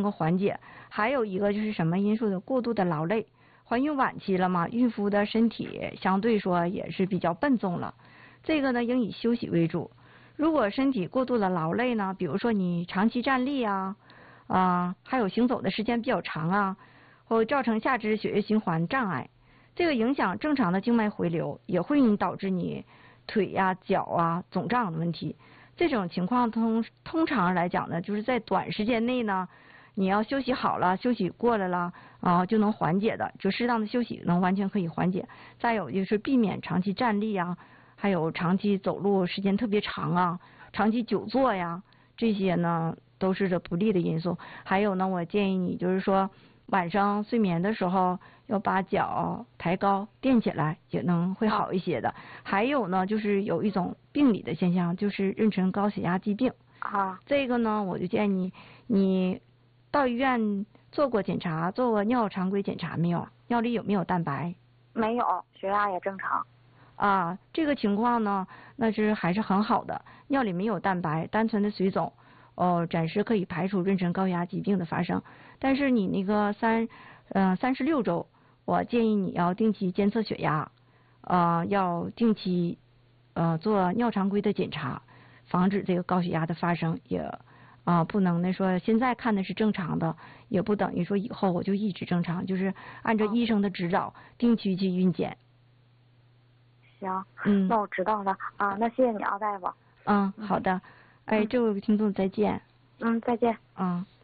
够缓解。还有一个就是什么因素的过度的劳累，怀孕晚期了嘛，孕妇的身体相对说也是比较笨重了，这个呢应以休息为主。如果身体过度的劳累呢，比如说你长期站立还有行走的时间比较长会造成下肢血液循环障碍，这个影响正常的静脉回流，也会导致你腿脚肿胀的问题。这种情况通常来讲呢，就是在短时间内呢，你要休息好了，休息过来了就能缓解的，就适当的休息能完全可以缓解。再有就是避免长期站立还有长期走路时间特别长长期久坐这些呢都是这不利的因素。还有呢，我建议你就是说晚上睡眠的时候要把脚抬高垫起来，也能会好一些的。还有呢，就是有一种病理的现象，就是妊娠高血压疾病这个呢我就建议你到医院做过检查，做过尿常规检查没有？尿里有没有蛋白？ 没有，血压也正常。 这个情况呢，那是还是很好的，尿里没有蛋白，单纯的水肿，暂时可以排除妊娠高血压疾病的发生。但是你那个36周，我建议你要定期监测血压，要定期做尿常规的检查，防止这个高血压的发生。也不能说现在看的是正常的，也不等于说以后我就一直正常，就是按照医生的指导定期去孕检。 行，那我知道了那谢谢你大夫。 好的，这位听众再见。 再见。